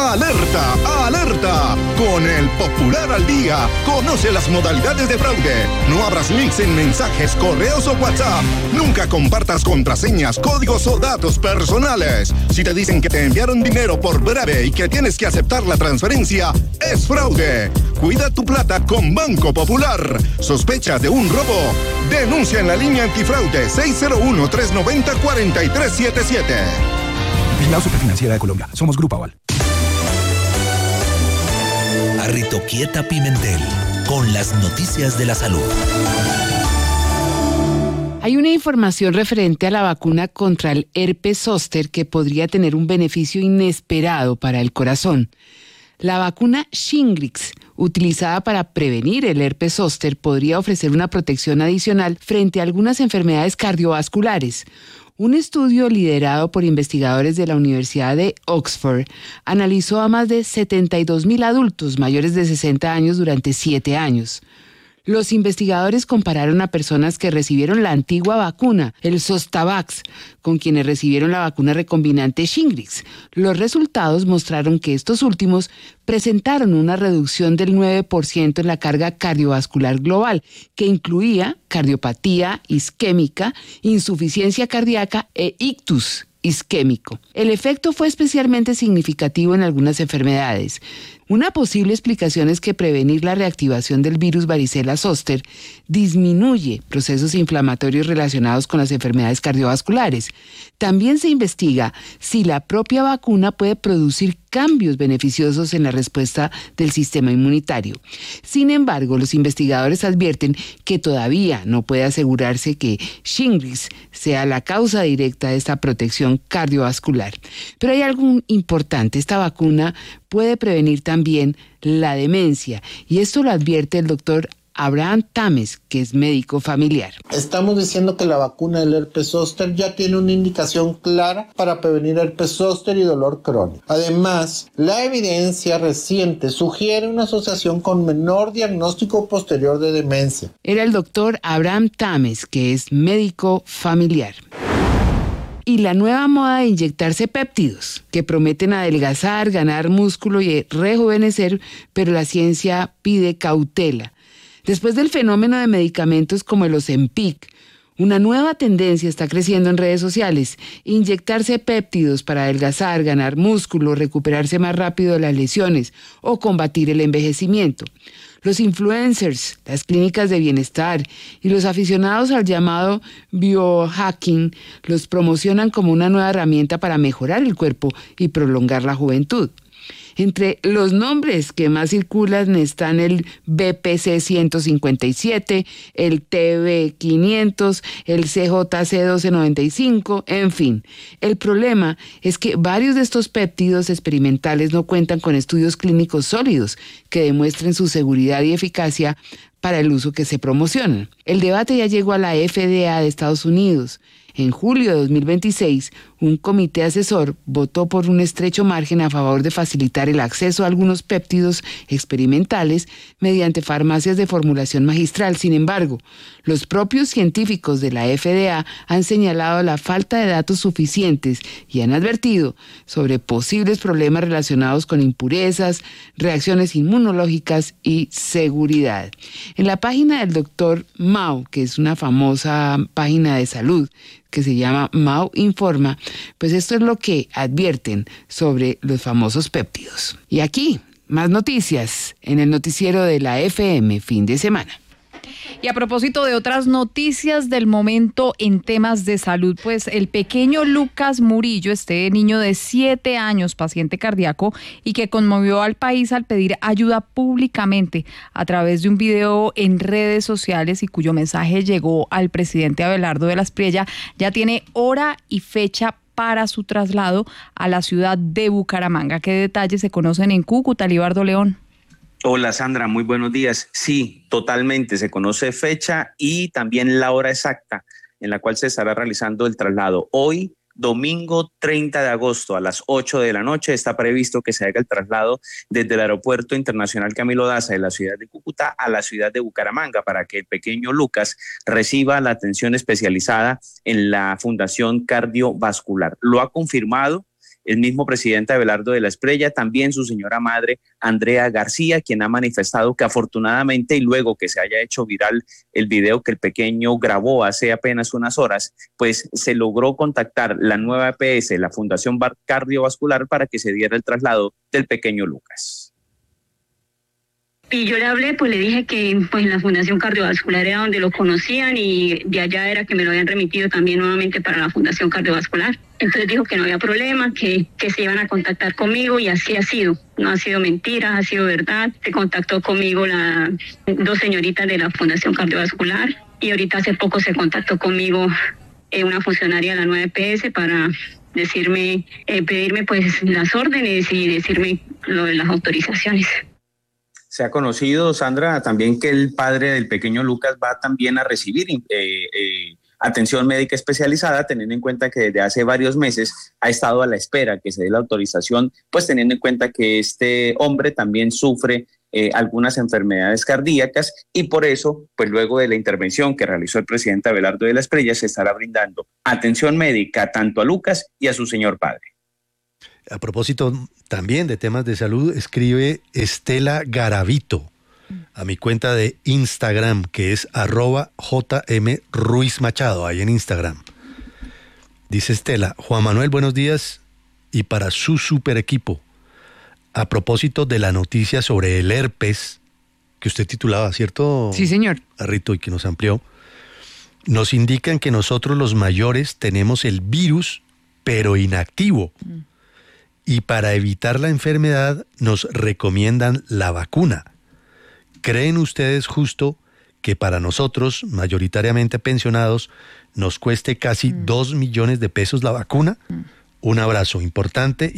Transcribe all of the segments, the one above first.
¡Alerta! ¡Alerta! Con el Popular al Día, conoce las modalidades de fraude. No abras links en mensajes, correos o WhatsApp. Nunca compartas contraseñas, códigos o datos personales. Si te dicen que te enviaron dinero por breve y que tienes que aceptar la transferencia, es fraude. Cuida tu plata con Banco Popular. ¿Sospechas de un robo? Denuncia en la línea antifraude 601-390-4377. Vigilado Superfinanciera de Colombia. Somos Grupo Aval. Arritoquieta Pimentel, con las noticias de la salud. Hay una información referente a la vacuna contra el herpes zóster que podría tener un beneficio inesperado para el corazón. La vacuna Shingrix, utilizada para prevenir el herpes zóster, podría ofrecer una protección adicional frente a algunas enfermedades cardiovasculares. Un estudio liderado por investigadores de la Universidad de Oxford analizó a más de 72,000 adultos mayores de 60 años durante 7 años. Los investigadores compararon a personas que recibieron la antigua vacuna, el Zostavax, con quienes recibieron la vacuna recombinante Shingrix. Los resultados mostraron que estos últimos presentaron una reducción del 9% en la carga cardiovascular global, que incluía cardiopatía isquémica, insuficiencia cardíaca e ictus isquémico. El efecto fue especialmente significativo en algunas enfermedades. Una posible explicación es que prevenir la reactivación del virus varicela zóster disminuye procesos inflamatorios relacionados con las enfermedades cardiovasculares. También se investiga si la propia vacuna puede producir cambios beneficiosos en la respuesta del sistema inmunitario. Sin embargo, los investigadores advierten que todavía no puede asegurarse que Shingrix sea la causa directa de esta protección cardiovascular. Pero hay algo importante: esta vacuna puede prevenir también la demencia, y esto lo advierte el doctor Abraham Tames, que es médico familiar. Estamos diciendo que la vacuna del herpes zóster ya tiene una indicación clara para prevenir herpes zóster y dolor crónico. Además, la evidencia reciente sugiere una asociación con menor diagnóstico posterior de demencia. Era el doctor Abraham Tames, que es médico familiar. Y la nueva moda de inyectarse péptidos, que prometen adelgazar, ganar músculo y rejuvenecer, pero la ciencia pide cautela. Después del fenómeno de medicamentos como el Ozempic, una nueva tendencia está creciendo en redes sociales: inyectarse péptidos para adelgazar, ganar músculo, recuperarse más rápido de las lesiones o combatir el envejecimiento. Los influencers, las clínicas de bienestar y los aficionados al llamado biohacking los promocionan como una nueva herramienta para mejorar el cuerpo y prolongar la juventud. Entre los nombres que más circulan están el BPC 157, el TB 500, el CJC 1295, en fin. El problema es que varios de estos péptidos experimentales no cuentan con estudios clínicos sólidos que demuestren su seguridad y eficacia para el uso que se promocionan. El debate ya llegó a la FDA de Estados Unidos. En julio de 2026, un comité asesor votó por un estrecho margen a favor de facilitar el acceso a algunos péptidos experimentales mediante farmacias de formulación magistral. Sin embargo, los propios científicos de la FDA han señalado la falta de datos suficientes y han advertido sobre posibles problemas relacionados con impurezas, reacciones inmunológicas y seguridad. En la página del doctor Mao, que es una famosa página de salud que se llama Mao Informa, pues esto es lo que advierten sobre los famosos péptidos. Y aquí, más noticias en el noticiero de la FM fin de semana. Y a propósito de otras noticias del momento en temas de salud, pues el pequeño Lucas Murillo, este niño de 7 años, paciente cardíaco, y que conmovió al país al pedir ayuda públicamente a través de un video en redes sociales y cuyo mensaje llegó al presidente Abelardo de la Espriella, ya tiene hora y fecha para su traslado a la ciudad de Bucaramanga. ¿Qué detalles se conocen en Cúcuta, Libardo León? Hola Sandra, muy buenos días. Sí, totalmente, se conoce fecha y también la hora exacta en la cual se estará realizando el traslado. Hoy, domingo 30 de agosto a las 8 de la noche, está previsto que se haga el traslado desde el Aeropuerto Internacional Camilo Daza de la ciudad de Cúcuta a la ciudad de Bucaramanga para que el pequeño Lucas reciba la atención especializada en la Fundación Cardiovascular. Lo ha confirmado el mismo presidente Abelardo de la Espriella, también su señora madre, Andrea García, quien ha manifestado que afortunadamente, y luego que se haya hecho viral el video que el pequeño grabó hace apenas unas horas, pues se logró contactar la nueva EPS, la Fundación Cardiovascular, para que se diera el traslado del pequeño Lucas. Y yo le hablé, pues le dije que pues la Fundación Cardiovascular era donde lo conocían y de allá era que me lo habían remitido también nuevamente para la Fundación Cardiovascular. Entonces dijo que no había problema, que se iban a contactar conmigo y así ha sido. No ha sido mentira, ha sido verdad. Se contactó conmigo dos señoritas de la Fundación Cardiovascular y ahorita hace poco se contactó conmigo una funcionaria de la nueva EPS para decirme, pedirme pues las órdenes y decirme lo de las autorizaciones. Se ha conocido, Sandra, también que el padre del pequeño Lucas va también a recibir atención médica especializada, teniendo en cuenta que desde hace varios meses ha estado a la espera que se dé la autorización, pues teniendo en cuenta que este hombre también sufre algunas enfermedades cardíacas y por eso, pues luego de la intervención que realizó el presidente Abelardo de la Espriella, se estará brindando atención médica tanto a Lucas y a su señor padre. A propósito también de temas de salud, escribe Estela Garavito a mi cuenta de Instagram, que es @JMRuizMachado, ahí en Instagram. Dice Estela: Juan Manuel, buenos días, y para su super equipo, a propósito de la noticia sobre el herpes, que usted titulaba, ¿cierto? Sí, señor. Arrito, y que nos amplió, nos indican que nosotros los mayores tenemos el virus, pero inactivo. Y para evitar la enfermedad nos recomiendan la vacuna. ¿Creen ustedes justo que para nosotros, mayoritariamente pensionados, nos cueste casi 2 millones de pesos la vacuna? Un abrazo. Importante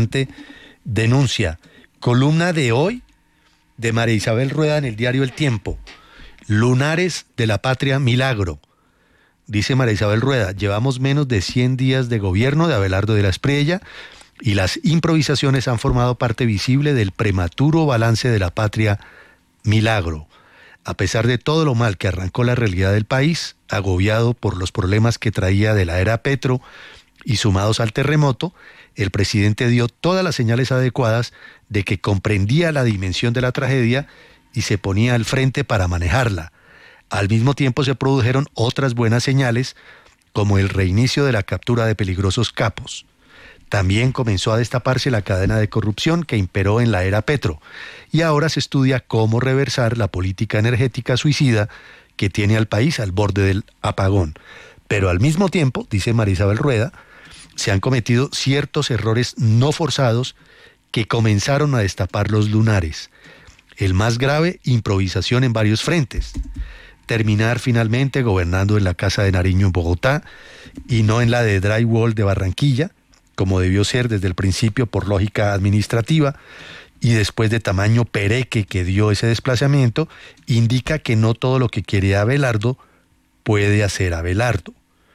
denuncia. Columna de hoy de María Isabel Rueda en el diario El Tiempo. Lunares de la patria milagro. Dice María Isabel Rueda: llevamos menos de 100 días de gobierno de Abelardo de la Espriella y las improvisaciones han formado parte visible del prematuro balance de la patria milagro. A pesar de todo lo mal que arrancó la realidad del país, agobiado por los problemas que traía de la era Petro y sumados al terremoto, el presidente dio todas las señales adecuadas de que comprendía la dimensión de la tragedia y se ponía al frente para manejarla. Al mismo tiempo se produjeron otras buenas señales, como el reinicio de la captura de peligrosos capos. También comenzó a destaparse la cadena de corrupción que imperó en la era Petro, y ahora se estudia cómo reversar la política energética suicida que tiene al país al borde del apagón. Pero al mismo tiempo, dice María Isabel Rueda, se han cometido ciertos errores no forzados que comenzaron a destapar los lunares. El más grave, improvisación en varios frentes. Terminar finalmente gobernando en la Casa de Nariño en Bogotá y no en la de Drywall de Barranquilla, como debió ser desde el principio por lógica administrativa, y después de tamaño pereque que dio ese desplazamiento, indica que no todo lo que quiere Abelardo puede hacer Abelardo.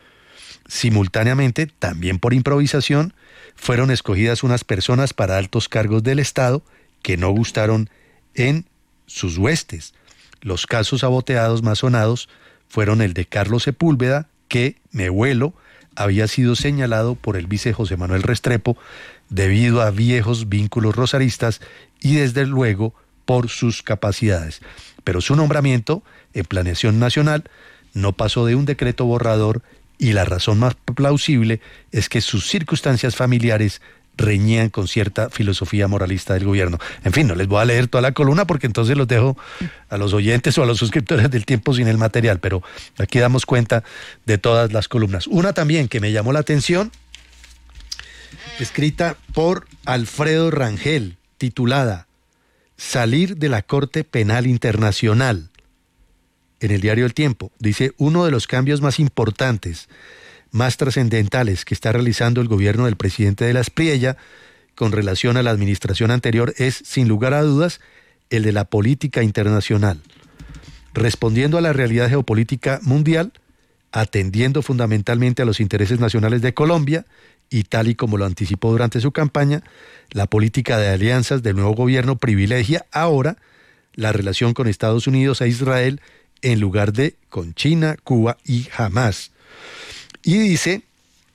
Simultáneamente, también por improvisación, fueron escogidas unas personas para altos cargos del Estado que no gustaron en sus huestes. Los casos saboteados más sonados fueron el de Carlos Sepúlveda, que, me vuelo, había sido señalado por el vice José Manuel Restrepo debido a viejos vínculos rosaristas y desde luego por sus capacidades. Pero su nombramiento en Planeación Nacional no pasó de un decreto borrador y la razón más plausible es que sus circunstancias familiares reñían con cierta filosofía moralista del gobierno. En fin, no les voy a leer toda la columna porque entonces los dejo a los oyentes o a los suscriptores del Tiempo sin el material, pero aquí damos cuenta de todas las columnas. Una también que me llamó la atención, escrita por Alfredo Rangel, titulada Salir de la Corte Penal Internacional. En el diario El Tiempo, dice: uno de los cambios más importantes, más trascendentales que está realizando el gobierno del presidente de la Espriella con relación a la administración anterior es, sin lugar a dudas, el de la política internacional. Respondiendo a la realidad geopolítica mundial, atendiendo fundamentalmente a los intereses nacionales de Colombia, y tal y como lo anticipó durante su campaña, la política de alianzas del nuevo gobierno privilegia ahora la relación con Estados Unidos e Israel en lugar de con China, Cuba y Hamás. Y dice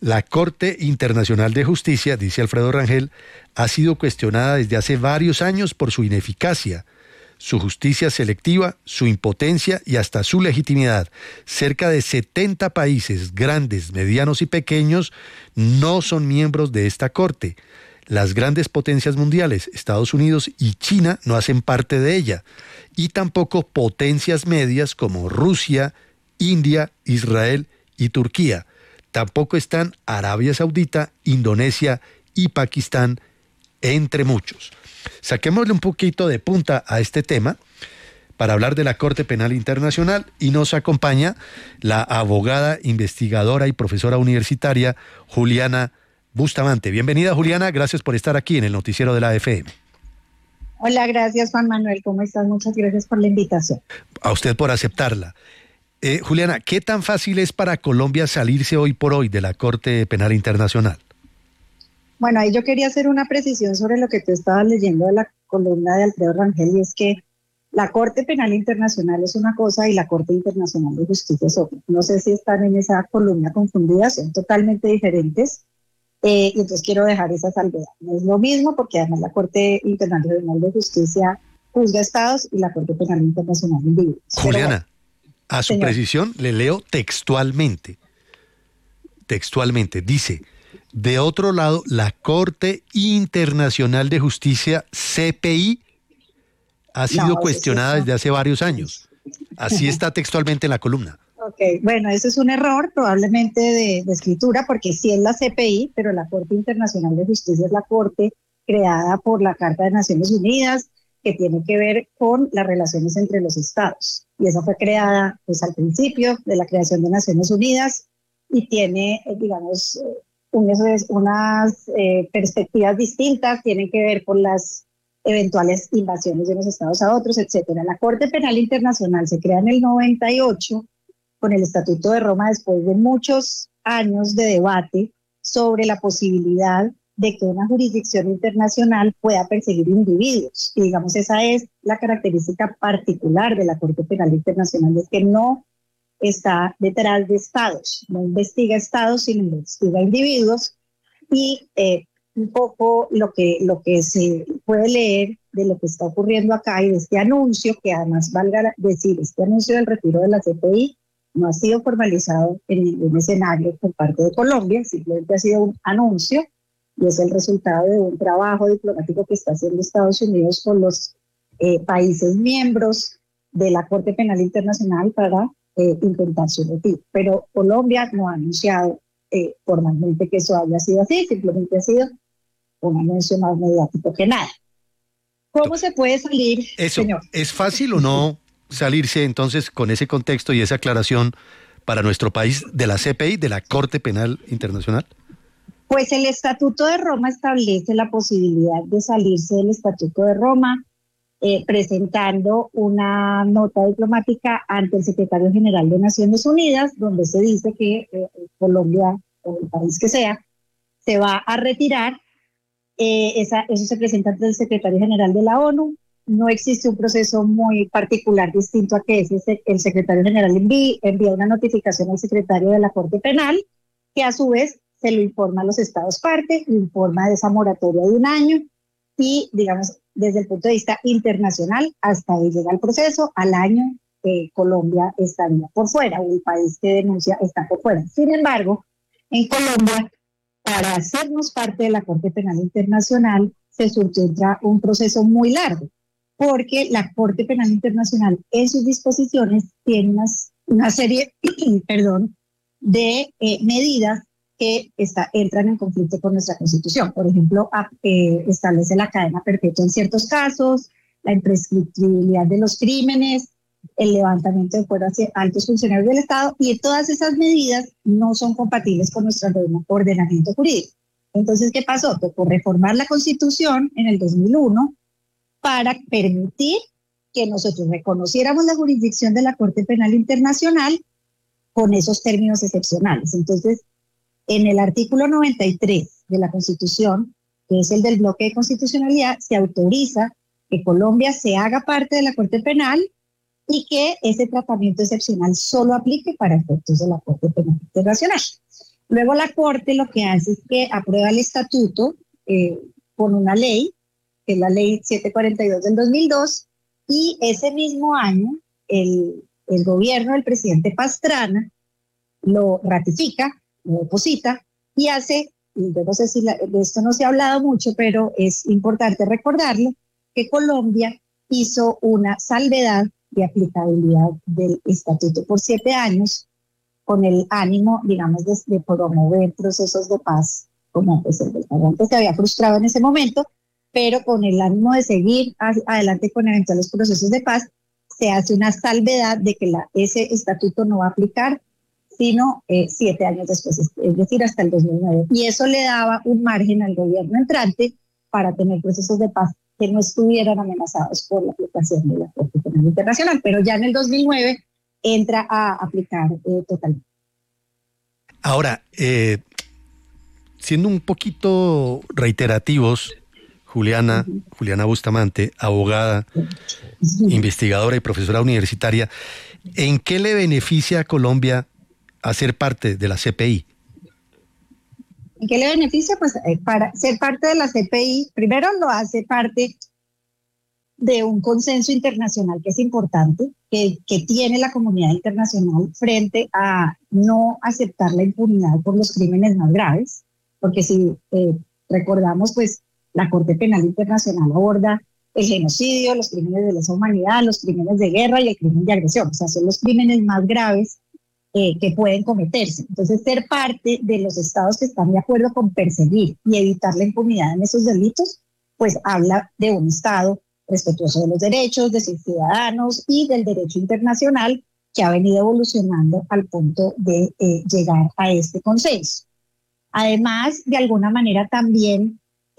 La Corte Internacional de Justicia, dice Alfredo Rangel, ha sido cuestionada desde hace varios años por su ineficacia, su justicia selectiva, su impotencia y hasta su legitimidad. Cerca de 70 países, grandes, medianos y pequeños, no son miembros de esta Corte. Las grandes potencias mundiales, Estados Unidos y China, no hacen parte de ella. Y tampoco potencias medias como Rusia, India, Israel y Turquía. Tampoco están Arabia Saudita, Indonesia y Pakistán, entre muchos. Saquémosle un poquito de punta a este tema para hablar de la Corte Penal Internacional y nos acompaña la abogada, investigadora y profesora universitaria Juliana Bustamante. Bienvenida, Juliana, gracias por estar aquí en el noticiero de la FM. Hola, gracias Juan Manuel, ¿cómo estás? Muchas gracias por la invitación. A usted por aceptarla. Juliana, ¿qué tan fácil es para Colombia salirse hoy por hoy de la Corte Penal Internacional? Bueno, ahí yo quería hacer una precisión sobre lo que tú estabas leyendo de la columna de Alfredo Rangel, y es que la Corte Penal Internacional es una cosa y la Corte Internacional de Justicia es otra. No sé si están en esa columna confundidas, son totalmente diferentes. Y entonces quiero dejar esa salvedad. No es lo mismo porque además la Corte Internacional de Justicia juzga estados y la Corte Penal Internacional individuos. Juliana, a su precisión le leo textualmente. Textualmente dice: de otro lado, la Corte Internacional de Justicia, CPI, ha sido cuestionada desde hace varios años. Así está textualmente en la columna. Ok, bueno, ese es un error probablemente de escritura, porque sí es la CPI, pero la Corte Internacional de Justicia es la Corte creada por la Carta de Naciones Unidas, que tiene que ver con las relaciones entre los estados. Y esa fue creada pues al principio de la creación de Naciones Unidas y tiene, digamos, unas perspectivas distintas, tienen que ver con las eventuales invasiones de los estados a otros, etcétera. La Corte Penal Internacional se crea en el 98 con el Estatuto de Roma, después de muchos años de debate sobre la posibilidad de que una jurisdicción internacional pueda perseguir individuos. Y digamos, esa es la característica particular de la Corte Penal Internacional, es que no está detrás de estados, no investiga estados, sino investiga individuos. Y un poco lo que se puede leer de lo que está ocurriendo acá y de este anuncio, que además valga decir, este anuncio del retiro de la CPI no ha sido formalizado en ningún escenario por parte de Colombia, simplemente ha sido un anuncio y es el resultado de un trabajo diplomático que está haciendo Estados Unidos con los países miembros de la Corte Penal Internacional para intentar su retiro. Pero Colombia no ha anunciado formalmente que eso haya sido así, simplemente ha sido un anuncio más mediático que nada. ¿Cómo se puede salir, eso, señor? ¿Es fácil o no salirse entonces con ese contexto y esa aclaración para nuestro país de la CPI, de la Corte Penal Internacional? Pues el Estatuto de Roma establece la posibilidad de salirse del Estatuto de Roma presentando una nota diplomática ante el Secretario General de Naciones Unidas, donde se dice que Colombia, o el país que sea, se va a retirar. Eso se presenta ante el Secretario General de la ONU. No existe un proceso muy particular distinto a que el Secretario General envía una notificación al Secretario de la Corte Penal, que a su vez se lo informa a los estados parte, informa de esa moratoria de un año y, digamos, desde el punto de vista internacional, hasta ahí llega el proceso. Al año Colombia estaría por fuera, o el país que denuncia está por fuera. Sin embargo, en Colombia, para hacernos parte de la Corte Penal Internacional, se surgió un proceso muy largo, porque la Corte Penal Internacional en sus disposiciones tiene una serie de medidas que entran en conflicto con nuestra Constitución. Por ejemplo, establece la cadena perpetua en ciertos casos, la imprescriptibilidad de los crímenes, el levantamiento de fuero hacia altos funcionarios del Estado, y todas esas medidas no son compatibles con nuestro ordenamiento jurídico. Entonces, ¿qué pasó? Tocó reformar la Constitución en el 2001 para permitir que nosotros reconociéramos la jurisdicción de la Corte Penal Internacional con esos términos excepcionales. Entonces, en el artículo 93 de la Constitución, que es el del bloque de constitucionalidad, se autoriza que Colombia se haga parte de la Corte Penal y que ese tratamiento excepcional solo aplique para efectos de la Corte Penal Internacional. Luego la Corte lo que hace es que aprueba el estatuto con una ley, que es la ley 742 del 2002, y ese mismo año el gobierno del presidente Pastrana lo ratifica, lo deposita y hace, y yo no sé si de esto no se ha hablado mucho, pero es importante recordarlo, que Colombia hizo una salvedad de aplicabilidad del estatuto por 7 años con el ánimo, digamos, de promover procesos de paz, como pues el del Pagante se había frustrado en ese momento, pero con el ánimo de seguir adelante con eventuales procesos de paz, se hace una salvedad de que ese estatuto no va a aplicar, sino 7 años después, es decir, hasta el 2009. Y eso le daba un margen al gobierno entrante para tener procesos de paz que no estuvieran amenazados por la aplicación de la Corte Penal Internacional, pero ya en el 2009 entra a aplicar totalmente. Ahora, siendo un poquito reiterativos, Juliana Bustamante, abogada, investigadora y profesora universitaria, ¿en qué le beneficia a Colombia hacer parte de la CPI? ¿En qué le beneficia? Pues para ser parte de la CPI, primero lo hace parte de un consenso internacional que es importante, que tiene la comunidad internacional frente a no aceptar la impunidad por los crímenes más graves, porque si recordamos, pues la Corte Penal Internacional aborda el genocidio, los crímenes de lesa humanidad, los crímenes de guerra y el crimen de agresión, o sea, son los crímenes más graves que pueden cometerse. Entonces, ser parte de los estados que están de acuerdo con perseguir y evitar la impunidad en esos delitos, pues habla de un estado respetuoso de los derechos de sus ciudadanos y del derecho internacional que ha venido evolucionando al punto de llegar a este consenso. Además, de alguna manera también,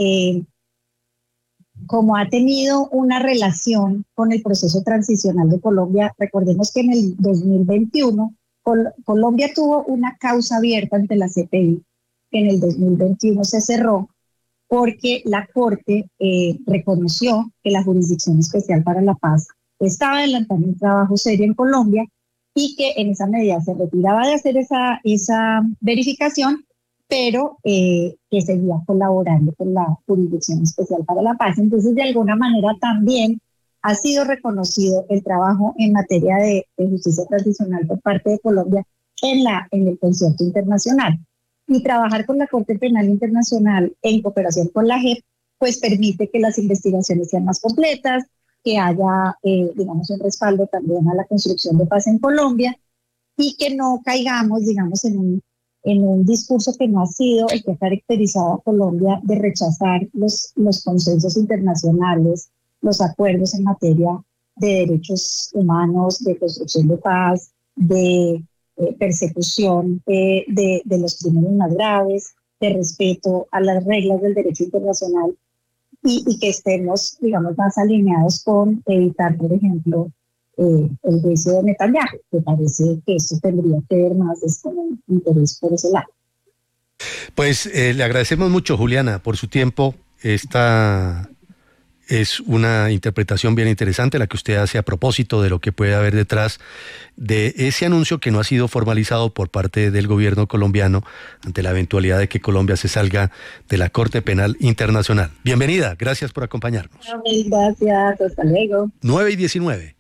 como ha tenido una relación con el proceso transicional de Colombia, recordemos que en el 2021 Colombia tuvo una causa abierta ante la CPI, que en el 2021 se cerró porque la Corte reconoció que la Jurisdicción Especial para la Paz estaba adelantando un trabajo serio en Colombia y que en esa medida se retiraba de hacer esa verificación, pero que seguía colaborando con la Jurisdicción Especial para la Paz. Entonces, de alguna manera también ha sido reconocido el trabajo en materia de justicia transicional por parte de Colombia en el concierto internacional. Y trabajar con la Corte Penal Internacional en cooperación con la JEP, pues permite que las investigaciones sean más completas, que haya, digamos, un respaldo también a la construcción de paz en Colombia y que no caigamos, digamos, en un discurso que no ha sido el que ha caracterizado a Colombia de rechazar los consensos internacionales, los acuerdos en materia de derechos humanos, de construcción de paz, de persecución de los crímenes más graves, de respeto a las reglas del derecho internacional y que estemos, digamos, más alineados con evitar, por ejemplo, el juicio de Netanyahu. Me parece que eso tendría que ver más con el interés por ese lado. Pues le agradecemos mucho, Juliana, por su tiempo. Esta es una interpretación bien interesante la que usted hace a propósito de lo que puede haber detrás de ese anuncio que no ha sido formalizado por parte del gobierno colombiano ante la eventualidad de que Colombia se salga de la Corte Penal Internacional. Bienvenida, gracias por acompañarnos. Gracias, hasta luego. 9:19.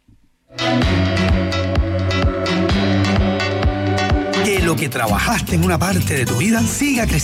Que lo que trabajaste en una parte de tu vida siga creciendo.